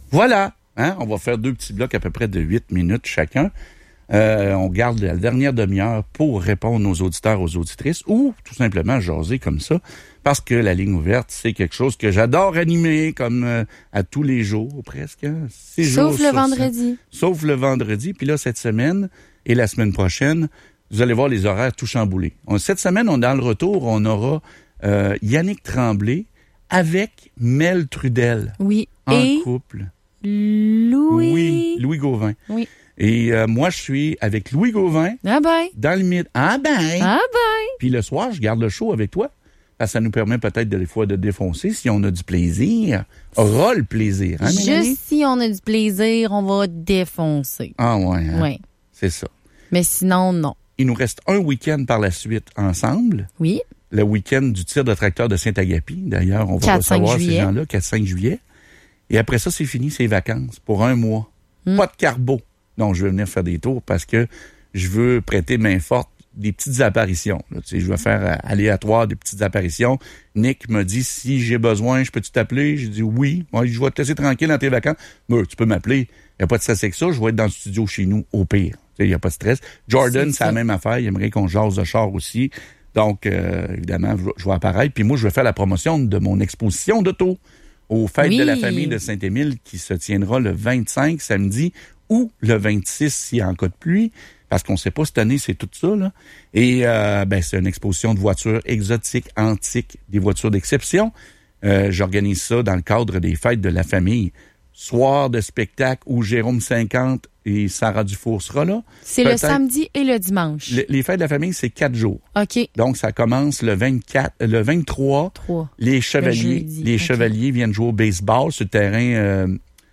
Voilà, hein? On va faire 2 petits blocs à peu près de 8 minutes chacun. On garde la dernière demi-heure pour répondre aux auditeurs, aux auditrices, ou tout simplement jaser comme ça, parce que la ligne ouverte, c'est quelque chose que j'adore animer, comme à tous les jours, presque. Hein? Sauf le vendredi. Sauf le vendredi. Puis là, cette semaine et la semaine prochaine, vous allez voir les horaires tout chamboulés. Cette semaine, dans le retour, on aura Yannick Tremblay avec Mel Trudel. Oui. En couple. Louis Gauvin. Oui. Et moi, je suis avec Louis Gauvin. Ah ben. Dans le mid. Ah ben. Ah ben. Puis le soir, je garde le show avec toi. Parce que ça nous permet peut-être des fois de défoncer si on a du plaisir. Aura le plaisir, hein, Mélanie? Juste si on a du plaisir, on va défoncer. Ah ouais, hein? Oui. C'est ça. Mais sinon, non. Il nous reste un week-end par la suite ensemble. Oui. Le week-end du tir de tracteur de Saint-Agapi. D'ailleurs, on va recevoir ces gens-là, 4-5 juillet. Et après ça, c'est fini, c'est vacances pour 1 mois. Pas de carbo. Non, je vais venir faire des tours parce que je veux prêter main forte des petites apparitions. Là, tu sais, je vais faire aléatoire des petites apparitions. Nick m'a dit, si j'ai besoin, je peux-tu t'appeler? J'ai dit oui. Moi, je vais te laisser tranquille dans tes vacances. Mais tu peux m'appeler. Il n'y a pas de stress avec ça. Je vais être dans le studio chez nous au pire. Il n'y a pas de stress. Jordan, c'est la même affaire. Il aimerait qu'on jase de char aussi. Donc, évidemment, je vais apparaître. Puis moi, je vais faire la promotion de mon exposition d'auto aux Fêtes de la famille de Saint-Émile qui se tiendra le 25 samedi ou le 26 s'il y a en cas de pluie. Parce qu'on ne sait pas cette année, c'est tout ça, là. Et c'est une exposition de voitures exotiques, antiques, des voitures d'exception. J'organise ça dans le cadre des Fêtes de la famille. Soir de spectacle où Jérôme 50 et Sarah Dufour sera là. C'est le samedi et le dimanche. Les Fêtes de la famille, c'est 4 jours. OK. Donc, ça commence le 23. Les chevaliers viennent jouer au baseball sur le terrain...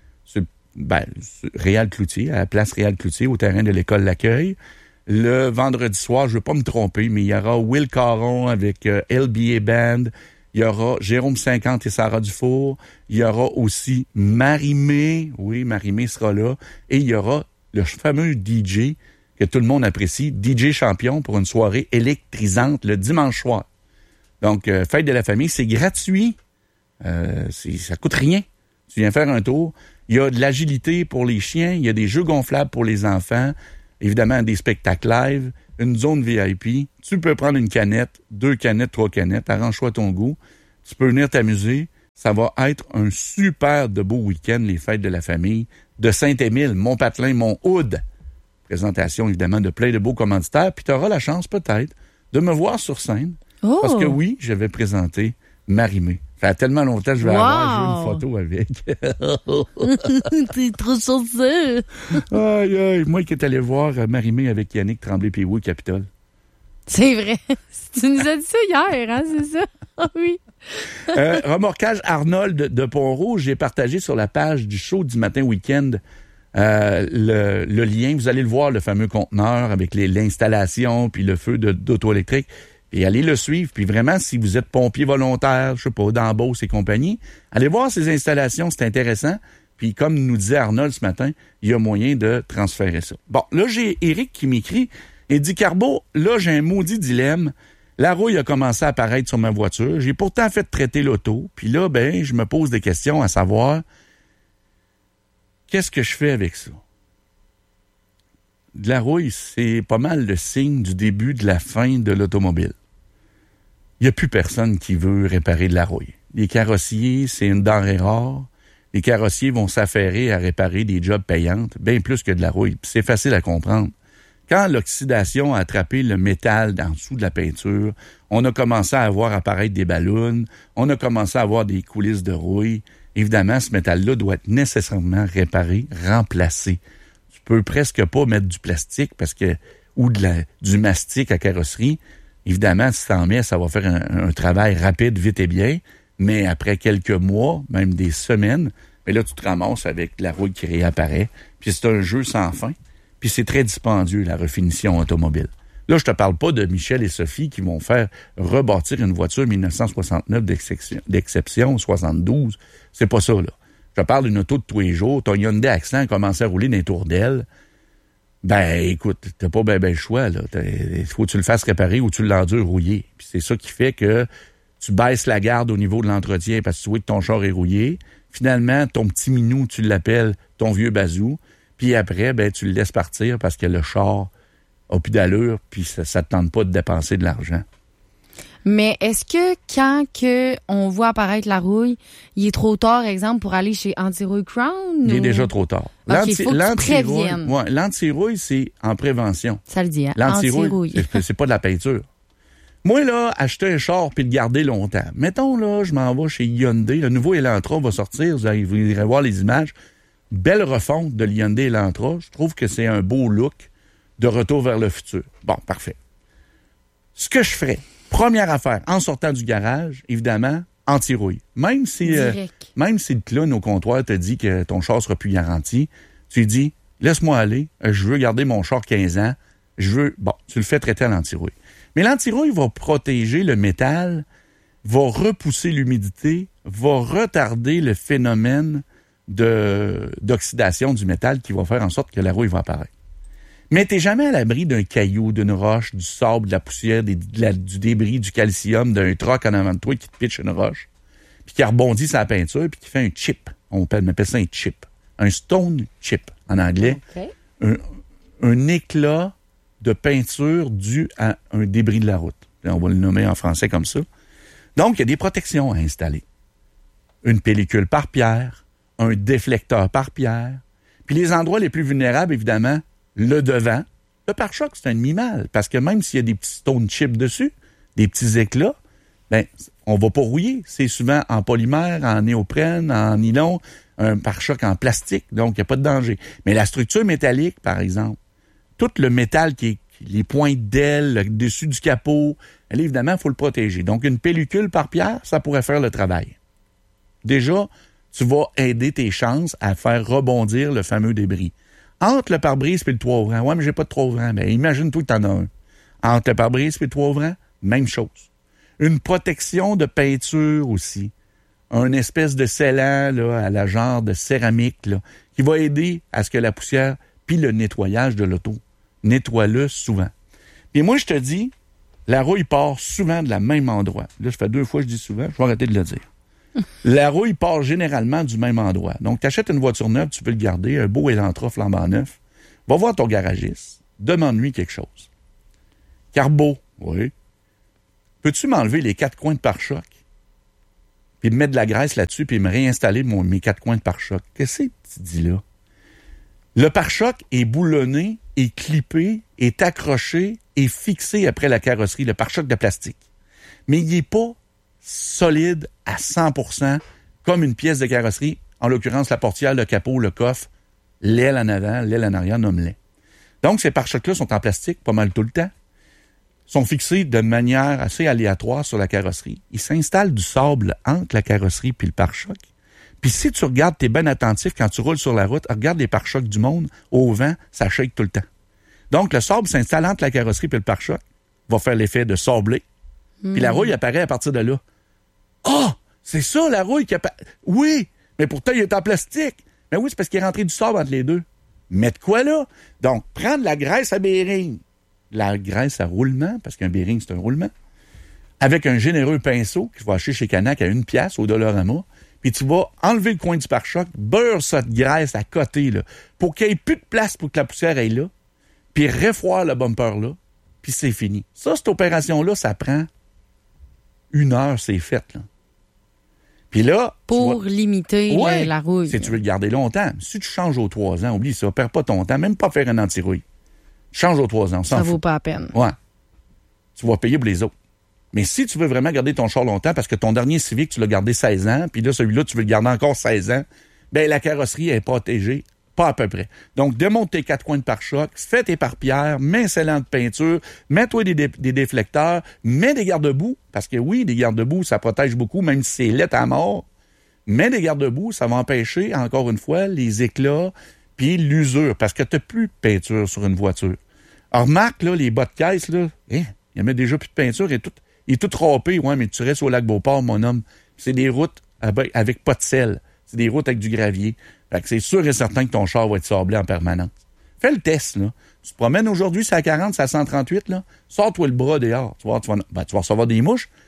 Réal Cloutier, à la place Réal Cloutier, au terrain de l'école L'Accueil. Le vendredi soir, je ne veux pas me tromper, mais il y aura Will Caron avec LBA Band. Il y aura Jérôme 50 et Sarah Dufour. Il y aura aussi Marie-Mé. Oui, Marie-Mé sera là. Et il y aura le fameux DJ que tout le monde apprécie, DJ Champion, pour une soirée électrisante le dimanche soir. Donc, Fête de la famille, c'est gratuit. Ça coûte rien. Tu viens faire un tour. Il y a de l'agilité pour les chiens, il y a des jeux gonflables pour les enfants, évidemment des spectacles live, une zone VIP. Tu peux prendre une canette, 2 canettes, 3 canettes, arrange-toi ton goût. Tu peux venir t'amuser. Ça va être un super de beau week-end, les Fêtes de la famille de Saint-Émile, Mont-Patelin, Mont-Hood. Présentation, évidemment, de plein de beaux commanditaires. Puis tu auras la chance, peut-être, de me voir sur scène. Oh. Parce que oui, je vais présenter Marie-Mé. Ça fait tellement longtemps que je vais avoir une photo avec. T'es trop chanceux. Aïe, aïe. Moi qui est allé voir Marie-Mé avec Yannick Tremblay puis au Capitole. C'est vrai. Tu nous as dit ça hier, hein, c'est ça? Ah oui. Remorquage Arnold de Pont-Rouge, j'ai partagé sur la page du show du matin week-end le lien. Vous allez le voir, le fameux conteneur avec l'installation puis le feu d'auto électrique. Et allez le suivre. Puis vraiment, si vous êtes pompier volontaire, je sais pas, dans Beauce et compagnie, allez voir ces installations, c'est intéressant. Puis comme nous disait Arnold ce matin, il y a moyen de transférer ça. Bon, là, j'ai Éric qui m'écrit et dit « Carbo, là, j'ai un maudit dilemme. La rouille a commencé à apparaître sur ma voiture. J'ai pourtant fait traiter l'auto. Puis là, je me pose des questions à savoir, qu'est-ce que je fais avec ça? » De la rouille, c'est pas mal le signe du début de la fin de l'automobile. Il n'y a plus personne qui veut réparer de la rouille. Les carrossiers, c'est une denrée rare. Les carrossiers vont s'affairer à réparer des jobs payantes, bien plus que de la rouille. Puis c'est facile à comprendre. Quand l'oxydation a attrapé le métal en dessous de la peinture, on a commencé à voir apparaître des ballons, on a commencé à avoir des coulisses de rouille. Évidemment, ce métal-là doit être nécessairement réparé, remplacé. Tu peux presque pas mettre du plastique ou du mastic à carrosserie. Évidemment, si t'en mets, ça va faire un travail rapide, vite et bien. Mais après quelques mois, même des semaines, là, tu te ramasses avec de la rouille qui réapparaît. Puis c'est un jeu sans fin. Puis c'est très dispendieux, la refinition automobile. Là, je te parle pas de Michel et Sophie qui vont faire rebâtir une voiture 1969 d'exception, 72. C'est pas ça, là. Je te parle d'une auto de tous les jours. Ton Hyundai Accent a commencé à rouler dans les tours d'aile. Écoute, t'as pas le choix, là. Il faut que tu le fasses réparer ou tu l'endures rouiller. Puis c'est ça qui fait que tu baisses la garde au niveau de l'entretien parce que tu vois que ton char est rouillé. Finalement, ton petit minou, tu l'appelles ton vieux bazou. Puis après, ben tu le laisses partir parce que le char a plus d'allure puis ça ne te tente pas de dépenser de l'argent. Mais est-ce que quand on voit apparaître la rouille, il est trop tard, exemple, pour aller chez Anti-Rouille Crown? Il est déjà trop tard. OK, il faut que tu préviennes. Ouais, l'anti-rouille, c'est en prévention. Ça le dit, hein? L'anti-rouille, c'est pas de la peinture. Moi, là, acheter un char puis le garder longtemps. Mettons, là, je m'en vais chez Hyundai. Le nouveau Elantra va sortir. Vous irez voir les images. Belle refonte de l'Hyundai Elantra. Je trouve que c'est un beau look de retour vers le futur. Bon, parfait. Ce que je ferais, première affaire, en sortant du garage, évidemment, anti-rouille. Même si le clown au comptoir te dit que ton char sera plus garanti, tu lui dis, laisse-moi aller, je veux garder mon char 15 ans, tu le fais traiter à l'anti-rouille. Mais l'anti-rouille va protéger le métal, va repousser l'humidité, va retarder le phénomène d'oxydation du métal qui va faire en sorte que la rouille va apparaître. Mais t'es jamais à l'abri d'un caillou, d'une roche, du sable, de la poussière, du débris, du calcium, d'un troc en avant de toi qui te pitche une roche, puis qui rebondit sur la peinture, puis qui fait un chip. On appelle ça un chip. Un stone chip, en anglais. Okay. Un éclat de peinture dû à un débris de la route. On va le nommer en français comme ça. Donc, il y a des protections à installer. Une pellicule par pierre, un déflecteur par pierre. Puis les endroits les plus vulnérables, évidemment, le devant. Le pare-choc, c'est un demi-mal. Parce que même s'il y a des petits stone chips dessus, des petits éclats, ben, on va pas rouiller. C'est souvent en polymère, en néoprène, en nylon, un pare-choc en plastique. Donc, il n'y a pas de danger. Mais la structure métallique, par exemple, tout le métal qui est les pointes d'ailes, le dessus du capot, évidemment, il faut le protéger. Donc, une pellicule par pierre, ça pourrait faire le travail. Déjà, tu vas aider tes chances à faire rebondir le fameux débris. Entre le pare-brise et le toit ouvrant. Ouais, mais j'ai pas de toit ouvrant. Ben, imagine-toi que tu en as un. Entre le pare-brise et le toit ouvrant, même chose. Une protection de peinture aussi. Un espèce de scellant là, à la genre de céramique là, qui va aider à ce que la poussière puis le nettoyage de l'auto. Nettoie-le souvent. Puis moi, je te dis, la rouille part souvent de la même endroit. Là, ça fait 2 fois que je dis souvent, je vais arrêter de le dire. La rouille part généralement du même endroit. Donc, tu achètes une voiture neuve, tu peux le garder, un beau Elantra flambant neuf. Va voir ton garagiste, demande-lui quelque chose. Carbo, oui. Peux-tu m'enlever les 4 coins de pare-choc? Puis me mettre de la graisse là-dessus, puis me réinstaller mes 4 coins de pare-choc. Qu'est-ce que tu dis là? Le pare-choc est boulonné, est clippé, est accroché, est fixé après la carrosserie, le pare-choc de plastique. Mais il n'est pas solide à 100% comme une pièce de carrosserie, en l'occurrence la portière, le capot, le coffre, l'aile en avant, l'aile en arrière, nomme-les. Donc, ces pare-chocs-là sont en plastique pas mal tout le temps, sont fixés de manière assez aléatoire sur la carrosserie. Il s'installe du sable entre la carrosserie puis le pare-choc. Puis si tu regardes, t'es bien attentif quand tu roules sur la route, regarde les pare-chocs du monde, au vent, ça shake tout le temps. Donc, le sable s'installe entre la carrosserie puis le pare-choc, va faire l'effet de sabler, puis la rouille apparaît à partir de là. Ah! Oh, c'est ça, la rouille qui apparaît. Oui, mais pourtant, il est en plastique. Mais oui, c'est parce qu'il est rentré du sable entre les deux. Mais de quoi là? Donc, prendre la graisse à bearing, la graisse à roulement, parce qu'un bearing, c'est un roulement, avec un généreux pinceau que tu vas acheter chez Canac à 1 pièce au Dollarama, puis tu vas enlever le coin du pare-choc, beurre cette graisse à côté, là, pour qu'il n'y ait plus de place pour que la poussière aille là, puis refroire le bumper là, puis c'est fini. Ça, cette opération-là, ça prend 1 heure, c'est fait, là. Puis là... Pour limiter la rouille. Si tu veux le garder longtemps. Si tu changes aux 3 ans, oublie ça, perds pas ton temps, même pas faire un anti-rouille. Change aux 3 ans, on s'en fout. Ça vaut pas la peine. Ouais. Tu vas payer pour les autres. Mais si tu veux vraiment garder ton char longtemps, parce que ton dernier Civic, tu l'as gardé 16 ans, puis là, celui-là, tu veux le garder encore 16 ans, ben la carrosserie est protégée, pas à peu près. Donc, démonte tes 4 coins de pare-choc, fais tes pare-pierres, mets un scellant de peinture, mets-toi des déflecteurs, mets des garde-boue, parce que oui, des garde-boue, ça protège beaucoup, même si c'est laid à mort. Mets des garde-boue, ça va empêcher, encore une fois, les éclats, puis l'usure, parce que tu n'as plus de peinture sur une voiture. Alors, remarque, là, les bas de caisse, là, il y en a déjà plus de peinture, il est tout râpé, ouais, mais tu restes au lac Beauport, mon homme. C'est des routes avec pas de sel. C'est des routes avec du gravier. Fait que c'est sûr et certain que ton char va être sablé en permanence. Fais le test, là. Tu te promènes aujourd'hui, c'est à 40, c'est à 138, là. Sors-toi le bras dehors. Tu vas recevoir des mouches,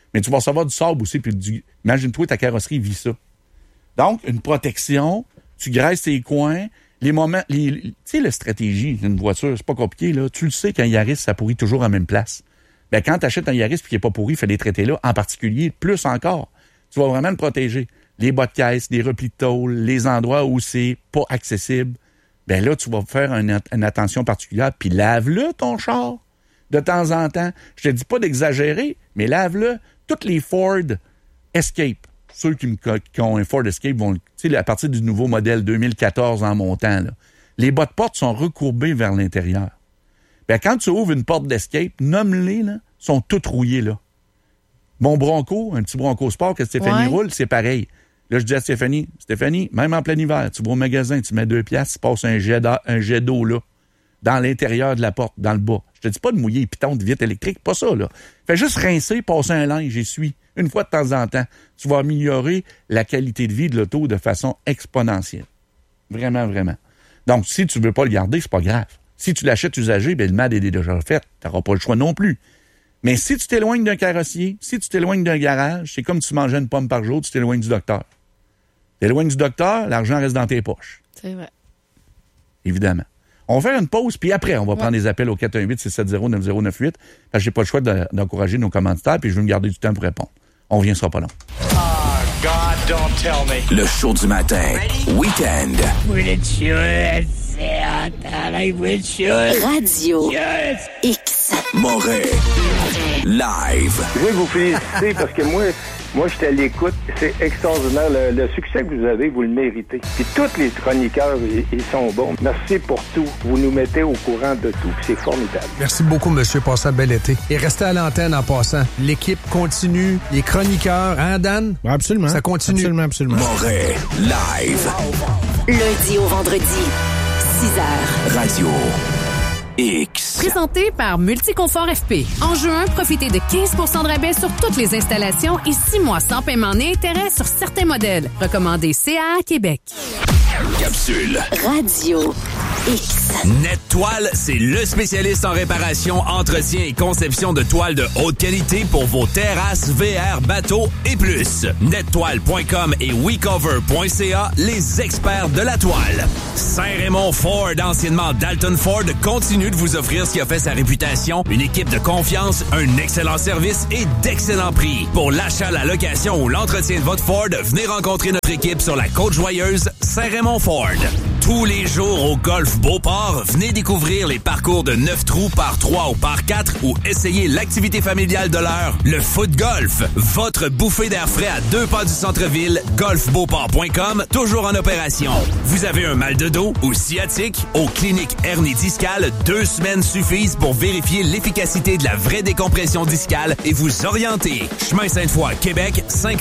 mais tu vas recevoir du sable aussi. Puis imagine-toi, ta carrosserie vit ça. Donc, une protection, tu graisses tes coins, les moments... Tu sais, la stratégie d'une voiture, c'est pas compliqué, là. Tu le sais qu'un Yaris, ça pourrit toujours à la même place. Ben, quand tu achètes un Yaris puis qu'il n'est pas pourri, il fait les traiter là, en particulier, plus encore. Tu vas vraiment le protéger. Les bas de caisse, les replis de tôle, les endroits où c'est pas accessible. Ben là, tu vas faire une attention particulière, puis lave-le, ton char, de temps en temps. Je te dis pas d'exagérer, mais lave-le. Toutes les Ford Escape, ceux qui ont un Ford Escape vont, tu sais, à partir du nouveau modèle 2014 en montant, là, les bas de porte sont recourbés vers l'intérieur. Ben, quand tu ouvres une porte d'Escape, nomme-les, là, sont toutes rouillées, là. Mon Bronco, un petit Bronco Sport que Stéphanie roule, c'est pareil. Là, je dis à Stéphanie, même en plein hiver, tu vas au magasin, tu mets 2 piastres, tu passes un jet d'eau, là, dans l'intérieur de la porte, dans le bas. Je te dis pas de mouiller les pitons de vitre électrique, pas ça, là. Fais juste rincer, passer un linge, essuie. Une fois de temps en temps. Tu vas améliorer la qualité de vie de l'auto de façon exponentielle. Vraiment, vraiment. Donc, si tu veux pas le garder, c'est pas grave. Si tu l'achètes usagé, ben le mal est déjà fait. T'auras pas le choix non plus. Mais si tu t'éloignes d'un carrossier, si tu t'éloignes d'un garage, c'est comme si tu mangeais une pomme par jour, tu t'éloignes du docteur. T'éloignes du docteur, l'argent reste dans tes poches. C'est vrai. Évidemment. On va faire une pause, puis après, on va prendre des appels au 418-670-9098, parce que j'ai pas le choix d'encourager nos commanditaires, puis je veux me garder du temps pour répondre. On revient, ce sera pas long. Oh, God, don't tell me. Le show du matin. Week-end. Radio X. Moret. Live. Je veux vous féliciter parce que moi, j'étais à l'écoute. C'est extraordinaire. Le succès que vous avez, vous le méritez. Puis tous les chroniqueurs, ils sont bons. Merci pour tout. Vous nous mettez au courant de tout. Puis c'est formidable. Merci beaucoup, monsieur. Passez un bel été. Et restez à l'antenne en passant. L'équipe continue. Les chroniqueurs, hein, Dan? Absolument. Ça continue. Absolument. Moret. Live. Lundi au vendredi, 6h. Radio X. Présenté par Multiconfort FP. En juin, profitez de 15 % de rabais sur toutes les installations et 6 mois sans paiement ni intérêt sur certains modèles. Recommandé CAA Québec. Capsule. Radio X. NetToile, c'est le spécialiste en réparation, entretien et conception de toiles de haute qualité pour vos terrasses, VR, bateaux et plus. NetToile.com et WeCover.ca, les experts de la toile. Saint-Raymond Ford, anciennement Dalton Ford, continue de vous offrir ce qui a fait sa réputation, une équipe de confiance, un excellent service et d'excellents prix. Pour l'achat, la location ou l'entretien de votre Ford, venez rencontrer notre équipe sur la Côte-Joyeuse, Saint-Raymond Ford. Tous les jours au Golf Beauport, venez découvrir les parcours de 9 trous par 3 ou par 4 ou essayez l'activité familiale de l'heure, le foot golf. Votre bouffée d'air frais à 2 pas du centre-ville, golfbeauport.com, toujours en opération. Vous avez un mal de dos ou sciatique? Aux cliniques hernie discale, 2 semaines suffisent pour vérifier l'efficacité de la vraie décompression discale et vous orienter. Chemin Sainte-Foy, Québec,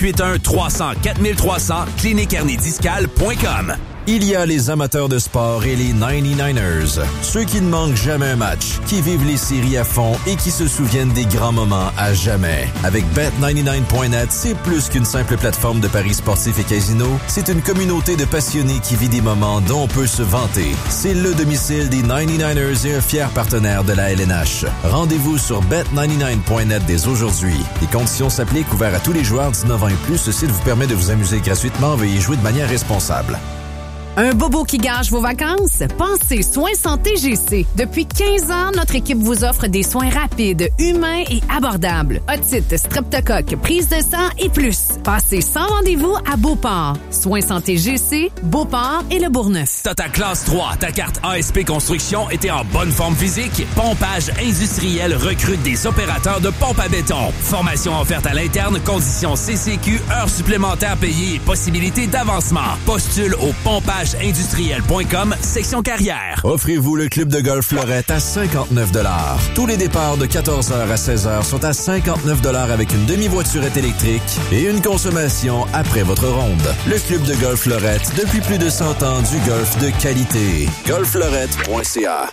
581-300-4300, cliniqueherniediscale.com. Il y a les amateurs de sport et les 99ers. Ceux qui ne manquent jamais un match, qui vivent les séries à fond et qui se souviennent des grands moments à jamais. Avec Bet99.net, c'est plus qu'une simple plateforme de paris sportifs et casino. C'est une communauté de passionnés qui vit des moments dont on peut se vanter. C'est le domicile des 99ers et un fier partenaire de la LNH. Rendez-vous sur Bet99.net dès aujourd'hui. Les conditions s'appliquent, ouverts à tous les joueurs 19 ans et plus. Ce site vous permet de vous amuser gratuitement. Veuillez jouer de manière responsable. Un bobo qui gâche vos vacances? Pensez Soins Santé GC. Depuis 15 ans, notre équipe vous offre des soins rapides, humains et abordables. Otite, streptocoque, prise de sang et plus. Passez sans rendez-vous à Beauport. Soins Santé GC, Beauport et Le Bourgneuf. T'as ta classe 3, ta carte ASP Construction et t'es en bonne forme physique? Pompage Industriel recrute des opérateurs de pompe à béton. Formation offerte à l'interne, conditions CCQ, heures supplémentaires payées et possibilités d'avancement. Postule au pompageindustriel.com, section carrière. Offrez-vous le club de golf Fleurette à 59 $. Tous les départs de 14h à 16h sont à 59 $ avec une demi-voiturette électrique et une consommation après votre ronde. Le club de golf Fleurette, depuis plus de 100 ans, du golf de qualité. golffleurette.ca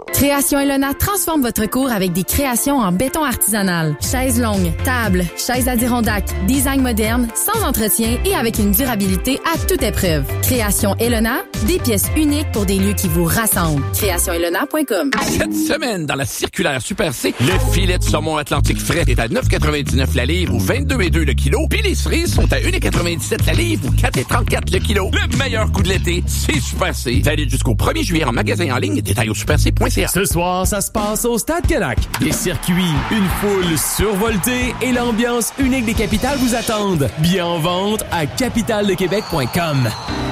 Création Elona transforme votre cour avec des créations en béton artisanal. Chaises longues, tables, chaises Adirondack, design moderne, sans entretien et avec une durabilité à toute épreuve. Création Elona, des pièces uniques pour des lieux qui vous rassemblent. CréationElona.com. Cette semaine, dans la circulaire Super C, le filet de saumon Atlantique frais est à 9,99 la livre ou 22,2 le kilo. Puis les cerises sont à 1,97 la livre ou 4,34 le kilo. Le meilleur coup de l'été, c'est Super C. Valide jusqu'au 1er juillet en magasin en ligne. Détails au superc.ca. Ce soir, ça se passe au Stade Canac. Des circuits, une foule survoltée et l'ambiance unique des capitales vous attendent. Bien en vente à capitaledequebec.com.